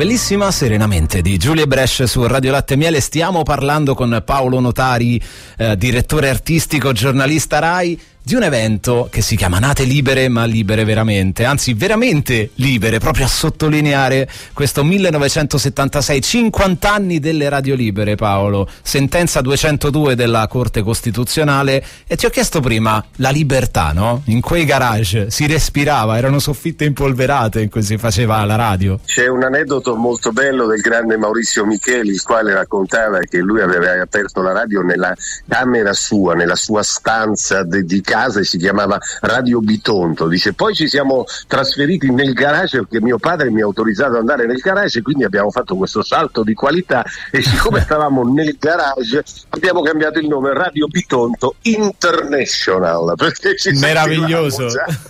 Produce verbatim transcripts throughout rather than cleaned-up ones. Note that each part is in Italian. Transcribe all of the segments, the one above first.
bellissima Serenamente di Giulia Brescia su Radio Latte e Miele. Stiamo parlando con Paolo Notari, eh, direttore artistico, giornalista Rai, di un evento che si chiama Nate Libere, ma libere veramente, anzi veramente libere, proprio a sottolineare questo millenovecentosettantasei, cinquanta anni delle radio libere, Paolo, sentenza duecentodue della Corte Costituzionale. E ti ho chiesto prima, la libertà, no? In quei garage si respirava, erano soffitte impolverate in cui si faceva la radio. C'è un aneddoto molto bello del grande Maurizio Micheli, il quale raccontava che lui aveva aperto la radio nella camera sua, nella sua stanza dedicata casa, e si chiamava Radio Bitonto. Dice, poi ci siamo trasferiti nel garage perché mio padre mi ha autorizzato ad andare nel garage, e quindi abbiamo fatto questo salto di qualità, e siccome stavamo nel garage abbiamo cambiato il nome Radio Bitonto International, perché ci meraviglioso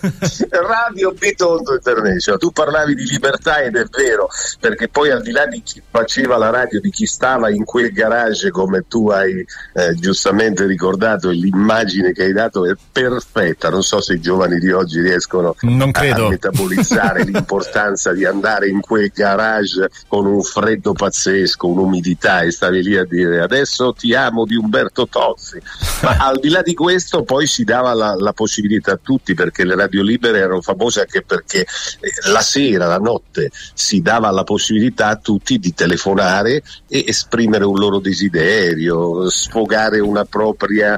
Radio Bitonto International. Tu parlavi di libertà, ed è vero, perché poi al di là di chi faceva la radio, di chi stava in quel garage, come tu hai eh, giustamente ricordato, l'immagine che hai dato è perfetta. Non so se i giovani di oggi riescono non credo. a metabolizzare l'importanza di andare in quel garage con un freddo pazzesco, un'umidità, e stavi lì a dire adesso ti amo di Umberto Tozzi. Ma al di là di questo poi si dava la, la possibilità a tutti, perché le radio libere erano famose anche perché la sera, la notte, si dava la possibilità a tutti di telefonare e esprimere un loro desiderio, sfogare una propria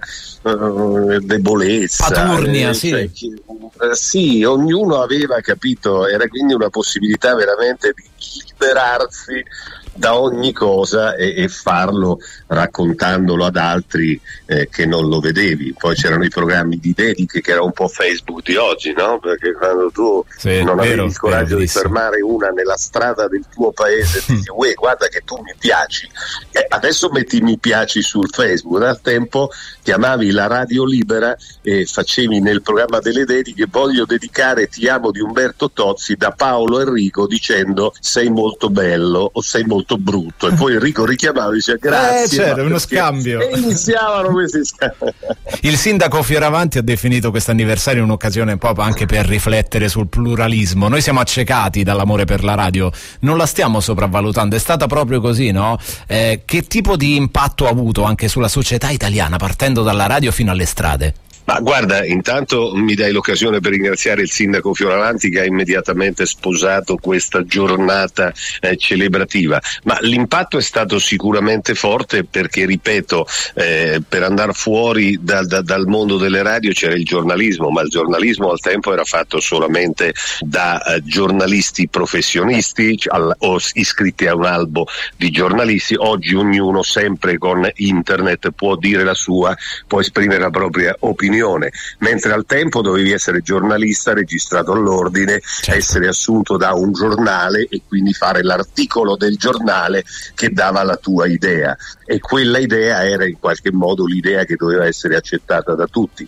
uh, debolezza. Paturnia, eh, sì. Cioè, chi, eh, sì, ognuno aveva capito, era quindi una possibilità veramente di liberarsi da ogni cosa e, e farlo raccontandolo ad altri eh, che non lo vedevi. Poi c'erano i programmi di dediche, che era un po' Facebook di oggi, no? Perché quando tu sì, non vero, avevi il coraggio di fermare una nella strada del tuo paese e dici uè, guarda che tu mi piaci, e adesso metti mi piaci sul Facebook. Al tempo chiamavi la radio libera e facevi nel programma delle dediche, voglio dedicare Ti amo di Umberto Tozzi da Paolo Enrico, dicendo sei molto bello o sei molto brutto, e poi Enrico richiamava e diceva grazie, eh, c'era uno scambio, e iniziavano questi scambi. Il sindaco Fioravanti ha definito questo anniversario un'occasione proprio anche per riflettere sul pluralismo. Noi siamo accecati dall'amore per la radio, non la stiamo sopravvalutando, è stata proprio così, no? Eh, che tipo di impatto ha avuto anche sulla società italiana, partendo dalla radio fino alle strade? Ma guarda, intanto mi dai l'occasione per ringraziare il sindaco Fioravanti, che ha immediatamente sposato questa giornata eh, celebrativa, ma l'impatto è stato sicuramente forte perché, ripeto, eh, per andare fuori da, da, dal mondo delle radio c'era il giornalismo, ma il giornalismo al tempo era fatto solamente da eh, giornalisti professionisti al, o iscritti a un albo di giornalisti. Oggi ognuno, sempre con internet, può dire la sua, può esprimere la propria opinione, mentre al tempo dovevi essere giornalista registrato all'ordine, certo, essere assunto da un giornale e quindi fare l'articolo del giornale che dava la tua idea, e quella idea era in qualche modo l'idea che doveva essere accettata da tutti.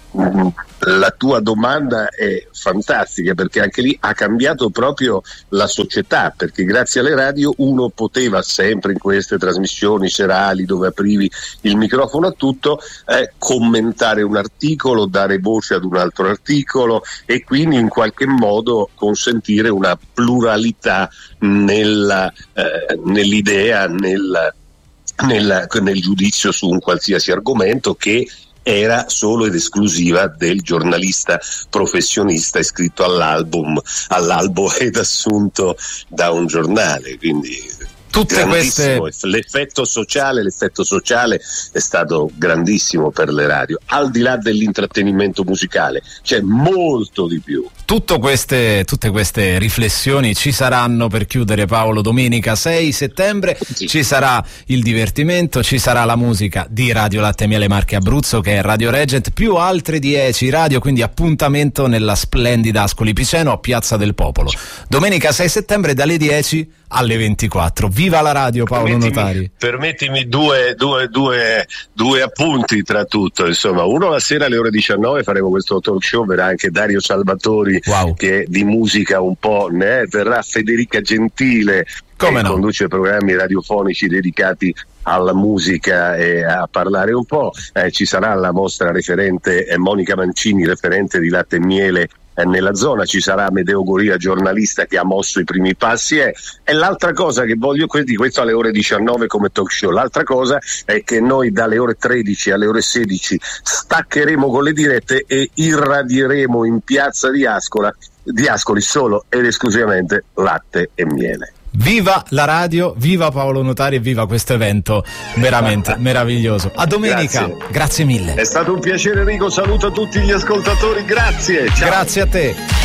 La tua domanda è fantastica, perché anche lì ha cambiato proprio la società, perché grazie alle radio uno poteva sempre, in queste trasmissioni serali dove aprivi il microfono a tutto, eh, commentare un articolo, dare voce ad un altro articolo, e quindi in qualche modo consentire una pluralità nella, eh, nell'idea, nel, nel, nel giudizio su un qualsiasi argomento, che era solo ed esclusiva del giornalista professionista iscritto all'album, all'albo ed assunto da un giornale. Quindi tutte queste, l'effetto sociale, l'effetto sociale è stato grandissimo per le radio, al di là dell'intrattenimento musicale, c'è molto di più. Tutto queste, tutte queste riflessioni ci saranno per chiudere, Paolo, domenica sei settembre, sì. Ci sarà il divertimento, ci sarà la musica di Radio Latte e Miele Marche Abruzzo, che è Radio Regent, più altre dieci radio, quindi appuntamento nella splendida Ascoli Piceno a Piazza del Popolo. Domenica sei settembre dalle dieci alle ventiquattro. Viva la radio, Paolo permettimi, Notari. Permettimi due, due, due, due appunti tra tutto, insomma. Uno, la sera alle ore diciannove faremo questo talk show, verrà anche Dario Salvatori, wow, che di musica un po' ne è, verrà Federica Gentile, come che no? conduce programmi radiofonici dedicati alla musica e a parlare un po'. Eh, ci sarà la vostra referente eh, Monica Mancini, referente di Latte e Miele eh, nella zona. Ci sarà Amedeo Goria, giornalista che ha mosso i primi passi, e, e l'altra cosa che voglio, di questo alle ore diciannove come talk show, l'altra cosa è che noi dalle ore tredici alle ore sedici staccheremo con le dirette e irradieremo in piazza di Ascola di Ascoli solo ed esclusivamente latte e miele. Viva la radio, viva Paolo Notari e viva questo evento veramente meraviglioso. A domenica. Grazie. Grazie mille. È stato un piacere, Enrico, saluto a tutti gli ascoltatori, grazie. Ciao. Grazie a te.